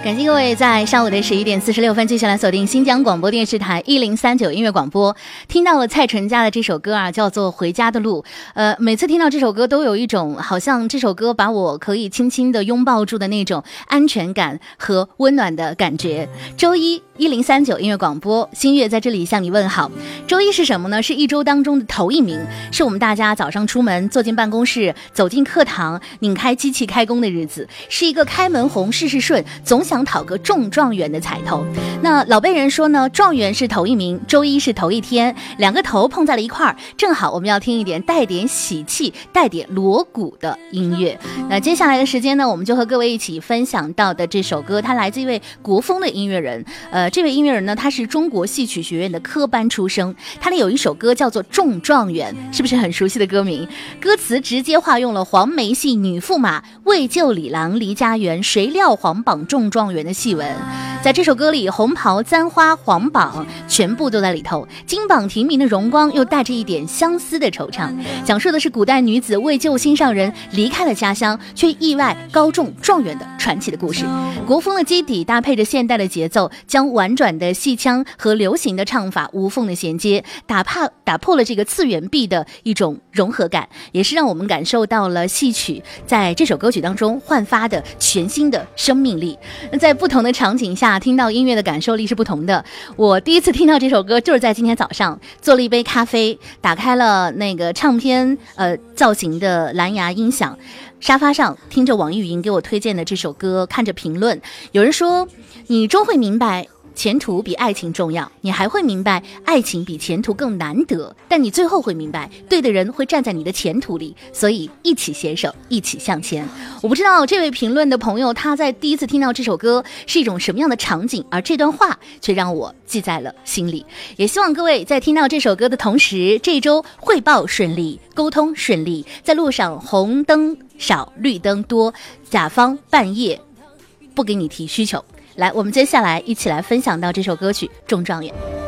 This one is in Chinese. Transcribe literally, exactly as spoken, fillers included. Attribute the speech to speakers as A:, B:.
A: 感谢各位在上午的十一点四十六分继续来锁定新疆广播电视台一零三九音乐广播。听到了蔡淳佳的这首歌啊，叫做《回家的路》。呃，每次听到这首歌都有一种好像这首歌把我可以轻轻的拥抱住的那种安全感和温暖的感觉。周一一零三九音乐广播，新月在这里向你问好。周一是什么呢？是一周当中的头一名，是我们大家早上出门坐进办公室走进课堂拧开机器开工的日子，是一个开门红事事顺总想想讨个中状元的彩头。那老辈人说呢，状元是头一名，周一是头一天，两个头碰在了一块儿，正好我们要听一点带点喜气带点锣鼓的音乐。那接下来的时间呢，我们就和各位一起分享到的这首歌，它来自一位国风的音乐人。呃，这位音乐人呢，他是中国戏曲学院的科班出生，他里有一首歌叫做《中状元》，是不是很熟悉的歌名？歌词直接化用了黄梅戏女驸马为救李郎离家园，谁料皇榜中状元的戏文。在这首歌里，红袍簪花黄榜全部都在里头，金榜题名的荣光又带着一点相思的惆怅，讲述的是古代女子为救心上人离开了家乡，却意外高中状元的传奇的故事。国风的基底搭配着现代的节奏，将婉转的戏腔和流行的唱法无缝的衔接，打破打破了这个次元壁的一种融合感，也是让我们感受到了戏曲在这首歌曲当中焕发的全新的生命力。在不同的场景下听到音乐的感受力是不同的。我第一次听到这首歌就是在今天早上，做了一杯咖啡，打开了那个唱片呃造型的蓝牙音响，沙发上听着网易云给我推荐的这首歌，看着评论，有人说你终会明白前途比爱情重要，你还会明白爱情比前途更难得，但你最后会明白对的人会站在你的前途里，所以一起携手一起向前。我不知道这位评论的朋友他在第一次听到这首歌是一种什么样的场景，而这段话却让我记在了心里。也希望各位在听到这首歌的同时，这周汇报顺利，沟通顺利，在路上红灯少绿灯多，甲方半夜不给你提需求。来，我们接下来一起来分享到这首歌曲《中状元》。